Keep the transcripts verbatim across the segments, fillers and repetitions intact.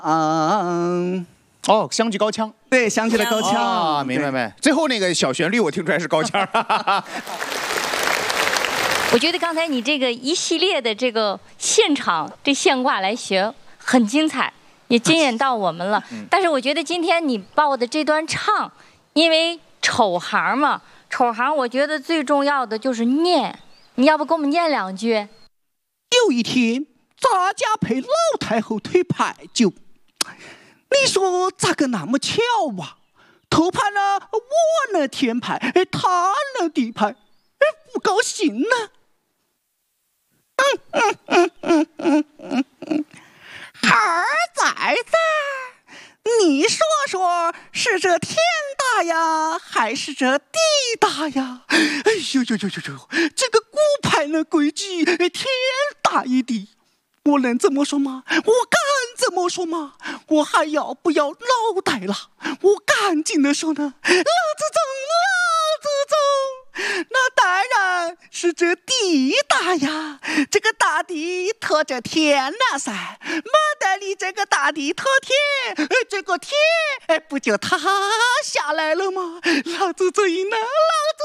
嗯， 哦，相距高腔。 对，相距的高腔啊，明白明白。最后那个小旋律我听出来是高腔。 我觉得刚才你这个一系列的这个现场这现挂来学很精彩，也惊艳到我们了。 嗯、 但是我觉得今天你报的这段唱，因为丑行嘛，丑行我觉得最重要的就是念，你要不给我们念两句？ 有一天，咱家陪老太后推牌九，你说咋个那么巧啊？头牌呢，我呢天牌，哎，他呢地牌，哎，不高兴呢。嗯嗯嗯嗯嗯嗯嗯，孩儿崽子，你说说是这天大呀，还是这地大呀？哎呦呦呦呦呦，这个古牌呢规矩天大一地，我能这么说吗？我敢这么说吗？我还要不要脑袋了？我赶紧的说呢，老祖宗，老祖宗，那当然是这地大呀，这个大地托着天呐噻，没得你这个大地托天，这个天哎不就塌下来了吗？老祖宗赢了，老祖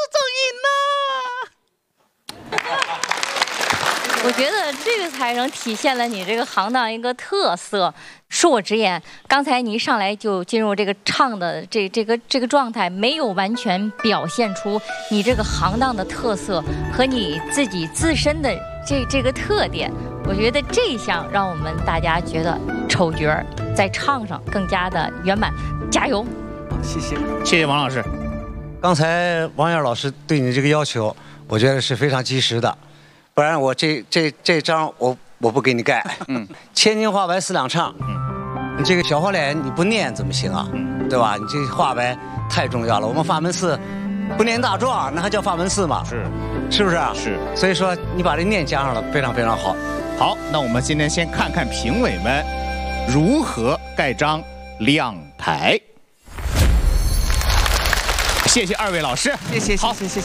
宗赢了。 我觉得这个才能体现了你这个行当一个特色。恕我直言，刚才你一上来就进入这个唱的这这个这个状态，没有完全表现出你这个行当的特色和你自己自身的这这个特点。我觉得这一项让我们大家觉得丑角在唱上更加的圆满。加油！ 谢谢， 谢谢王老师。 刚才王燕老师对你这个要求，我觉得是非常及时的。不然我这这这张我我不给你盖。嗯，千金花白四两唱。嗯，你这个小花脸你不念怎么行啊？嗯，对吧？你这花白太重要了。我们法门寺不念大状，那还叫法门寺吗？ 是， 是不是？ 是。所以说你把这念加上了，非常非常好。 好，那我们今天先看看评委们如何盖章亮牌。谢谢二位老师。 谢谢， 好， 谢谢，谢谢。